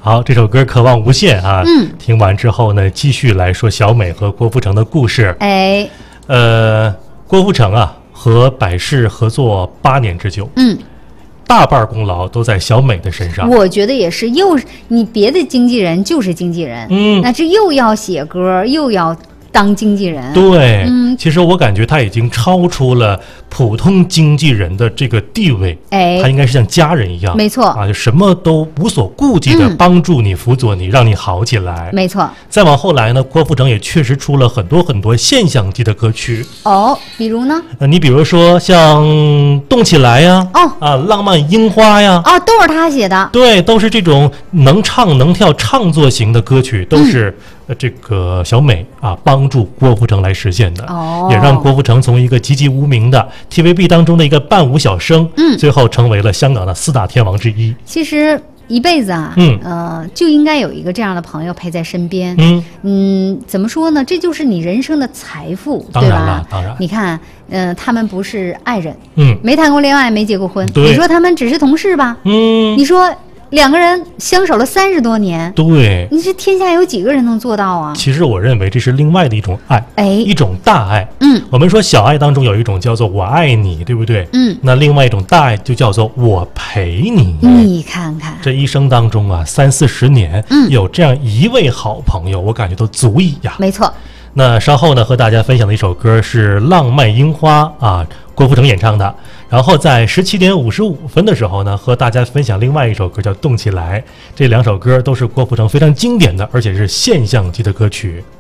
好，这首歌《渴望无限》啊，听完之后呢，继续来说小美和郭富城的故事。 哎， 郭富城啊和百事合作8年之久，大半功劳都在小美的身上。 我觉得也是，你别的经纪人就是经纪人，那这又要写歌又要当经纪人。 对，其实我感觉他已经超出了普通经纪人的这个地位，他应该是像家人一样， 没错啊，就什么都无所顾忌的帮助你、辅佐你，让你好起来。 没错。 再往后来呢，郭富城也确实出了很多现象级的歌曲。 比如呢？ 你比如说像《动起来》呀，浪漫樱花呀， 都是他写的。 对，都是这种能唱能跳唱作型的歌曲，都是这个小美啊帮助郭富城来实现的，也让郭富城从一个籍籍无名的 TVB 当中的一个伴舞小生，最后成为了香港的4大天王之一。 其实一辈子啊，就应该有一个这样的朋友陪在身边。怎么说呢？这就是你人生的财富，对吧？ 当然。 你看，他们不是爱人， 没谈过恋爱，没结过婚。你说他们只是同事吧？你说2个人相守了30多年， 对， 你这天下有几个人能做到啊？ 其实我认为这是另外的一种爱，一种大爱。我们说小爱当中有一种叫做我爱你，对不对？那另外一种大爱就叫做我陪你。 你看看， 这一生当中啊，30-40年，有这样一位好朋友，我感觉都足以呀。 没错。 那稍后呢，和大家分享的一首歌是《浪漫樱花》啊，郭富城演唱的。然后在17点55分的时候呢，和大家分享另外一首歌叫《动起来》。这2首歌都是郭富城非常经典的，而且是现象级的歌曲。